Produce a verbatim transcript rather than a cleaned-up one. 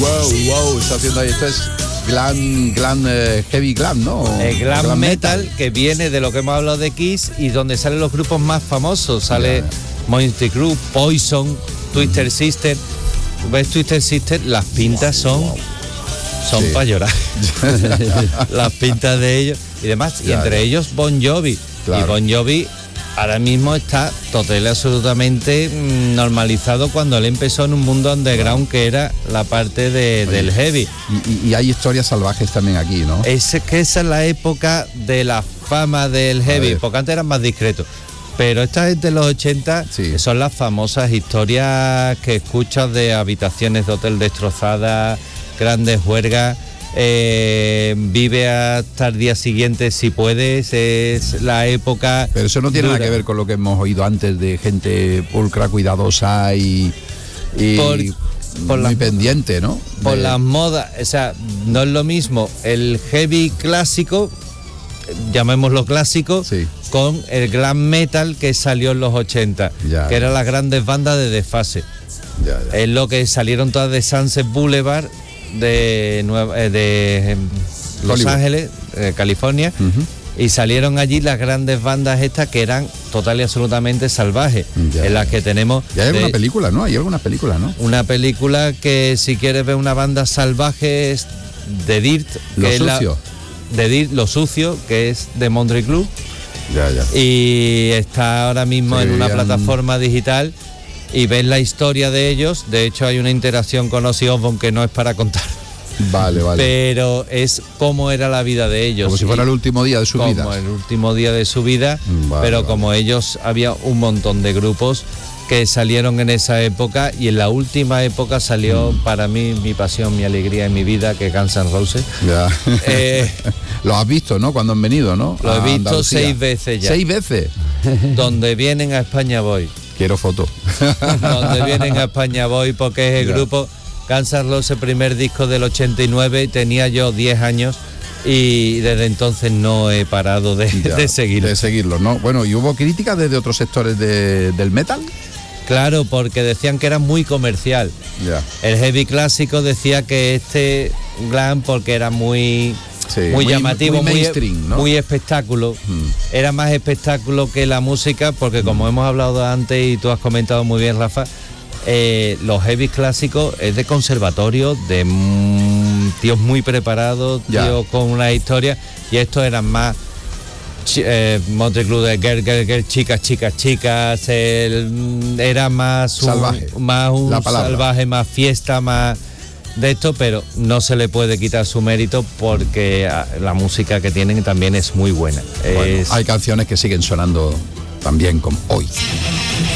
wow, wow, está haciendo ahí, esto es glam, glam, eh, heavy glam, ¿no? El glam, glam metal, metal, que viene de lo que hemos hablado de Kiss y donde salen los grupos más famosos, sale yeah. Mötley Crüe, Poison, Twisted mm. Sister. ¿Ves Twisted Sister? Las pintas son, wow. son sí. para llorar. Las pintas de ellos y demás, yeah, y entre yeah. ellos Bon Jovi. Claro. Y Bon Jovi ahora mismo está total y absolutamente normalizado cuando él empezó en un mundo underground que era la parte de, Oye, del heavy. Y, y hay historias salvajes también aquí, ¿no? Es que esa es la época de la fama del heavy, porque antes eran más discretos. Pero esta gente de los ochenta sí. son las famosas historias que escuchas de habitaciones de hotel destrozadas, grandes huelgas. Eh, vive hasta el día siguiente si puedes, es la época. Pero eso no tiene dura. nada que ver con lo que hemos oído antes de gente pulcra, cuidadosa y, y por, por muy la, pendiente, ¿no? Por de... las modas, o sea, no es lo mismo el heavy clásico, llamémoslo clásico, sí. con el glam metal que salió en los ochenta, ya, que eran las grandes bandas de desfase. Ya, ya. Es lo que salieron todas de Sunset Boulevard, de, Nueva, eh, de Los Hollywood. Ángeles, eh, California, uh-huh. y salieron allí las grandes bandas estas que eran total y absolutamente salvajes, ya. en las que tenemos... Y hay alguna película, ¿no? Hay algunas películas, ¿no? Una película que si quieres ver una banda salvaje es The Dirt. Lo que sucio. Es la, The Dirt, Lo Sucio, que es de Mötley Crüe. Ya, ya. Y está ahora mismo sí, en una bien. plataforma digital. Y ves la historia de ellos. De hecho hay una interacción con Ozzy Osbourne que no es para contar. Vale, vale. Pero es cómo era la vida de ellos. Como si fuera el último día de su como vida. Como el último día de su vida. Vale, pero vale. como ellos, había un montón de grupos que salieron en esa época. Y en la última época salió mm. para mí, mi pasión, mi alegría en mi vida, que Guns N' Roses. Ya. Eh, lo has visto, ¿no? Cuando han venido, ¿no? Lo he visto Andalucía. seis veces ya. ¿Seis veces? Donde vienen a España voy. Quiero foto. Donde vienen a España voy, porque es el yeah. grupo Guns N' Roses, el primer disco del ochenta y nueve, tenía yo diez años y desde entonces no he parado de, yeah, de seguirlo. De seguirlo, ¿no? Bueno, ¿y hubo críticas desde otros sectores de, del metal? Claro, porque decían que era muy comercial. Yeah. El heavy clásico decía que este glam, porque era muy... Sí, muy, muy llamativo, muy, mainstream, muy, ¿no? muy espectáculo. Hmm. Era más espectáculo que la música, porque como hmm. hemos hablado antes y tú has comentado muy bien, Rafa, eh, los heavy clásicos es de conservatorio, de mm, tíos muy preparados, ya. tíos con una historia, y estos eran más eh, Mötley Crüe de girl, girl, girl, chicas, chicas, chicas, el, era más un, salvaje, más un salvaje, más fiesta, más de esto, pero no se le puede quitar su mérito porque la música que tienen también es muy buena. Bueno, es... Hay canciones que siguen sonando también como hoy.